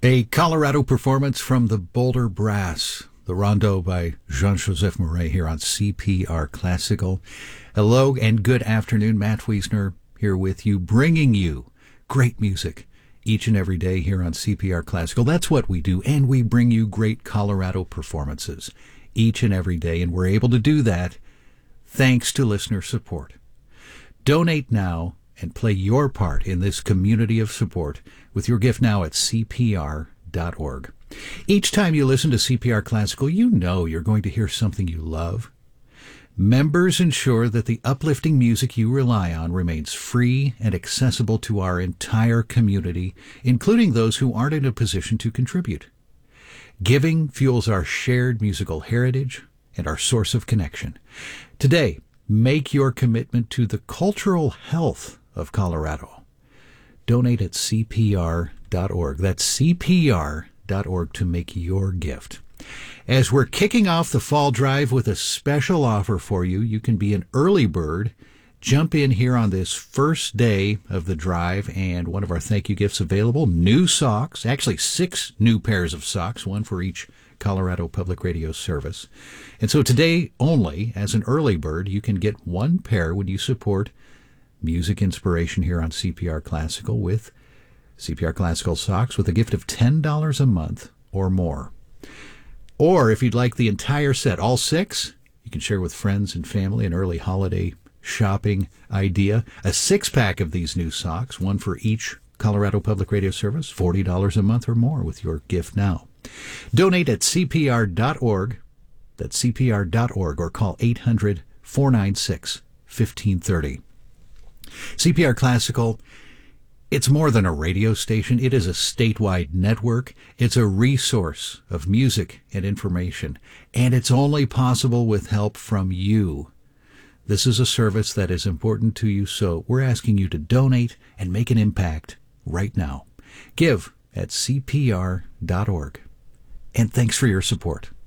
A Colorado performance from the Boulder Brass, the Rondo by Jean-Joseph Murray here on CPR Classical. Hello and good afternoon. Matt Wiesner here with you, bringing you great music each and every day here on CPR Classical. That's what we do, and we bring you great Colorado performances each and every day, and we're able to do that thanks to listener support. Donate now and play your part in this community of support with your gift now at CPR.org. Each time you listen to CPR Classical, you know you're going to hear something you love. Members ensure that the uplifting music you rely on remains free and accessible to our entire community, including those who aren't in a position to contribute. Giving fuels our shared musical heritage and our source of connection. Today, make your commitment to the cultural health of Colorado. Donate at CPR.org. That's CPR.org to make your gift. As we're kicking off the fall drive with a special offer for you, you can be an early bird. Jump in here on this first day of the drive, and one of our thank you gifts available, new socks, actually 6 new pairs of socks, one for each Colorado Public Radio service. And so today only, as an early bird, you can get 1 pair when you support music inspiration here on CPR Classical with CPR Classical socks with a gift of $10 a month or more. Or if you'd like the entire set, all 6, you can share with friends and family an early holiday shopping idea. A 6-pack of these new socks, one for each Colorado Public Radio service, $40 a month or more with your gift now. Donate at CPR.org. That's CPR.org, or call 800-496-1530. CPR Classical, it's more than a radio station. It is a statewide network. It's a resource of music and information, and it's only possible with help from you. This is a service that is important to you, so we're asking you to donate and make an impact right now. Give at CPR.org. And thanks for your support.